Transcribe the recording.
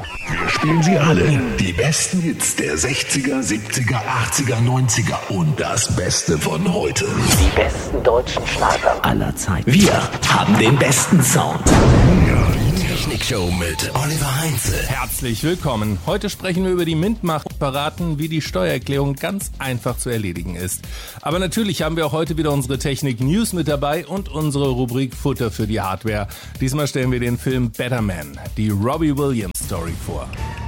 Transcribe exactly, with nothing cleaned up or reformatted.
Wir spielen sie alle. Die besten Hits der sechziger, siebziger, achtziger, neunziger und das Beste von heute. Die besten deutschen Schlager aller Zeiten. Wir haben den besten Sound. Ja, Technikshow mit Oliver Heinze. Herzlich willkommen. Heute sprechen wir über die Mintmach und verraten, wie die Steuererklärung ganz einfach zu erledigen ist. Aber natürlich haben wir auch heute wieder unsere Technik-News mit dabei und unsere Rubrik Futter für die Hardware. Diesmal stellen wir den Film Better Man, die Robbie Williams Story vor.